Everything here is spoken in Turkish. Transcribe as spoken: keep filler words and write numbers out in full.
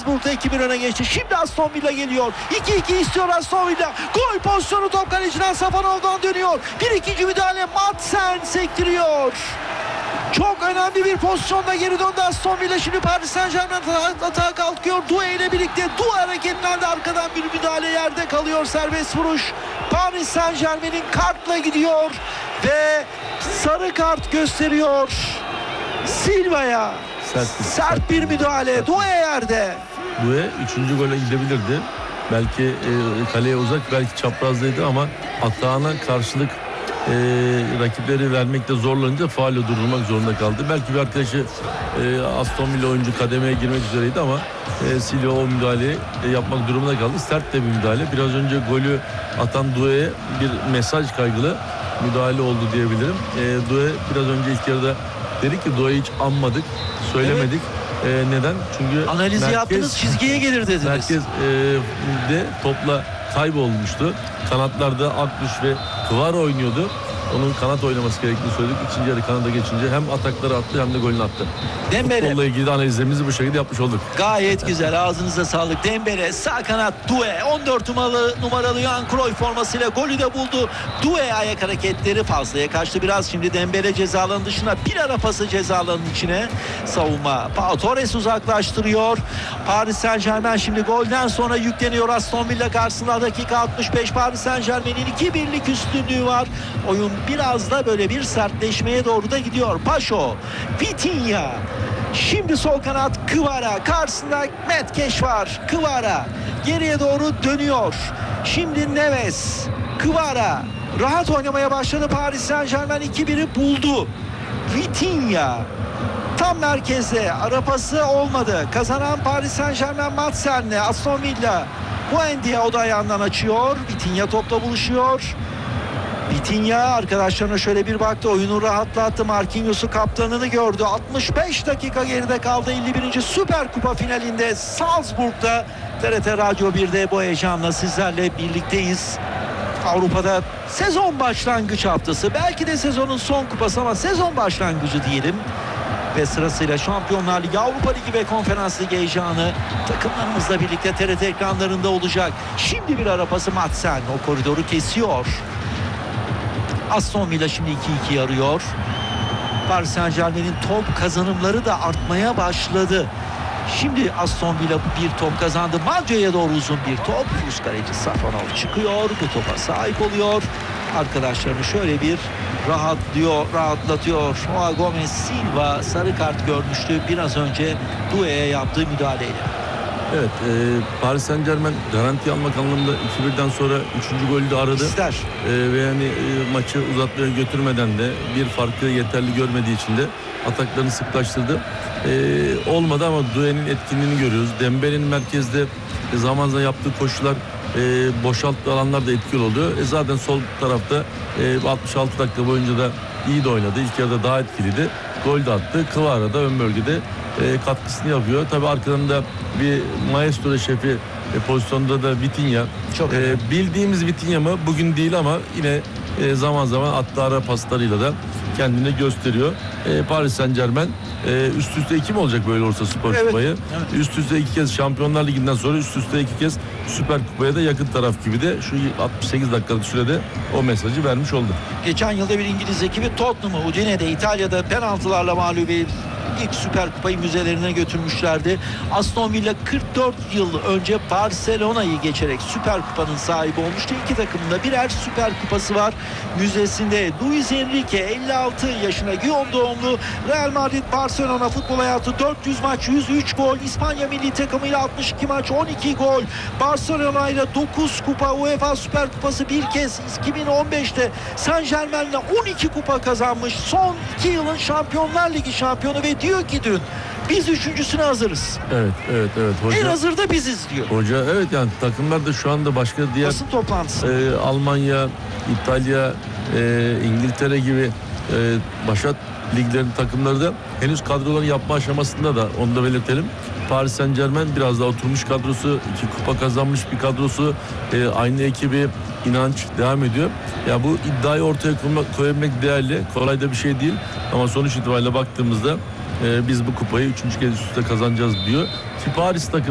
Salzburg'da iki bir öne geçti. Şimdi Aston Villa geliyor. iki iki istiyor Aston Villa. Gol pozisyonu, top kaleciden Safanov'dan dönüyor. Bir ikinci müdahale, Madsen sektiriyor. Çok önemli bir pozisyonda geri döndü Aston Villa. Şimdi Paris Saint-Germain atağa kalkıyor. Due ile birlikte Due hareketlendi. Arkadan bir müdahale, yerde kalıyor. Serbest vuruş. Paris Saint-Germain'in kartla gidiyor ve sarı kart gösteriyor Silva'ya. Sert, Sert bir müdahale. Due yerde. Due üçüncü gole gidebilirdi. Belki e, kaleye uzak, belki çaprazdaydı ama atağına karşılık e, rakipleri vermekte zorlanınca faulle durdurmak zorunda kaldı. Belki bir arkadaşı e, Aston Villa oyuncu kademeye girmek üzereydi ama e, Silva o müdahaleyi e, yapmak durumunda kaldı. Sert de bir müdahale. Biraz önce golü atan Due'ye bir mesaj kaygılı müdahale oldu diyebilirim. E, Due biraz önce ilk yarıda dedi ki Due'yi hiç anmadık, söylemedik. Evet. E, neden? Çünkü analizi merkez, yaptınız, çizgiye gelir dediniz. Merkez e, de topla kaybolmuştu. Kanatlarda Akbuş ve Kıvar oynuyordu. Onun kanat oynaması gerektiğini söyledik. İkinci yarı kanada geçince hem atakları attı hem de golünü attı. Dembele. Futbolla ilgili de analizlerimizi bu şekilde yapmış olduk. Gayet güzel. Ağzınıza sağlık. Dembele sağ kanat, Due on dört numaralı numaralı Johan Cruyff formasıyla golü de buldu. Due ayak hareketleri fazlaya kaçtı biraz. Şimdi Dembele ceza alanı dışına, bir ara pası ceza alanının içine. Savunma Pau Torres uzaklaştırıyor. Paris Saint-Germain şimdi golden sonra yükleniyor Aston Villa karşısında. Dakika altmış beş. Paris Saint-Germain'in iki birlik üstünlüğü var. Oyun biraz da böyle bir sertleşmeye doğru da gidiyor. Paşo, Vitinha. Şimdi sol kanat Kvara. Karşısında Metkeş var. Kvara geriye doğru dönüyor. Şimdi Neves. Kvara. Rahat oynamaya başladı Paris Saint-Germain. iki biri buldu. Vitinha. Tam merkezde. Ara pası olmadı. Kazanan Paris Saint-Germain Madsen'le. Aston Villa. Buendia o da ayağından açıyor. Vitinha topla buluşuyor. Vitinha arkadaşlarına şöyle bir baktı. Oyunu rahatlattı. Marquinhos'u, kaptanını gördü. altmış beş dakika geride kaldı. elli birinci Süper Kupa finalinde Salzburg'da. T R T Radyo bir'de bu heyecanla sizlerle birlikteyiz. Avrupa'da sezon başlangıç haftası. Belki de sezonun son kupası ama sezon başlangıcı diyelim. Ve sırasıyla Şampiyonlar Ligi, Avrupa Ligi ve Konferans Ligi heyecanı takımlarımızla birlikte T R T ekranlarında olacak. Şimdi bir ara pası, Madsen o koridoru kesiyor. Aston Villa şimdi iki iki arıyor. Paris Saint-Germain'in top kazanımları da artmaya başladı. Şimdi Aston Villa bir top kazandı. Maggio'ya doğru uzun bir top. Rus kaleci Safanov çıkıyor. Bu topa sahip oluyor. Arkadaşlarını şöyle bir rahatlıyor, rahatlatıyor. Joao Gomez Silva sarı kart görmüştü biraz önce Due'ye yaptığı müdahaleyle. Evet, e, Paris Saint-Germain garanti almak anlamında iki birden sonra üçüncü golü de aradı. İster. E, ve yani e, maçı uzatmaya götürmeden de bir farkı yeterli görmediği için de ataklarını sıklaştırdı. E, olmadı ama Due'nin etkinliğini görüyoruz. Dembele'nin merkezde e, zaman zaman yaptığı koşular, e, boşalttığı alanlar da etkili oluyor. E, zaten sol tarafta e, altmış altı dakika boyunca da iyi de oynadı. İlk yarıda daha etkiliydi. Gol de attı. Kvara da ön bölgede e, katkısını yapıyor. Tabii arkadan da bir maestro şefi e, pozisyonda da Vitinha. Çok e, bildiğimiz Vitinha mı? Bugün değil ama yine e, zaman zaman attığı ara paslarıyla da kendini gösteriyor. E, Paris Saint-Germain e, üst üste iki mi olacak böyle olursa Süper evet, Kupayı? evet. Üst üste iki kez Şampiyonlar Ligi'nden sonra üst üste iki kez Süper Kupaya da yakın taraf gibi de şu altmış sekiz dakikalık sürede o mesajı vermiş oldu. Geçen yılda bir İngiliz ekibi Tottenham'ı Udine'de İtalya'da penaltılarla mağlup edip ilk Süper Kupayı müzelerine götürmüşlerdi. Aston Villa kırk dört yıl önce Barcelona'yı geçerek Süper Kupa'nın sahibi olmuştu. İki takımın da birer Süper Kupası var müzesinde. Luis Enrique elli altı yaşına, Guillaume doğumlu. Real Madrid Barcelona futbol hayatı dört yüz maç, yüz üç gol. İspanya milli takımıyla altmış iki maç, on iki gol. Barcelona ile dokuz kupa, UEFA Süper Kupası bir kez iki bin on beşte Saint-Germain'le on iki kupa kazanmış. Son iki yılın Şampiyonlar Ligi şampiyonu ve diyor ki dün biz üçüncüsüne hazırız. Evet, evet, evet. Hoca, en hazır da biziz diyor. Hoca evet yani takımlar da şu anda başka diğer basın toplantısı. E, Almanya, İtalya, e, İngiltere gibi e, başat liglerin takımları da henüz kadroları yapma aşamasında da onu da belirtelim. Paris Saint-Germain biraz daha oturmuş kadrosu, iki kupa kazanmış bir kadrosu, e, aynı ekibi, inanç devam ediyor. Ya bu iddiayı ortaya koymak, koyabilmek değerli, kolay da bir şey değil ama sonuç itibariyle baktığımızda e, biz bu kupayı üçüncü kez üst üste kazanacağız diyor. Ki Paris takımı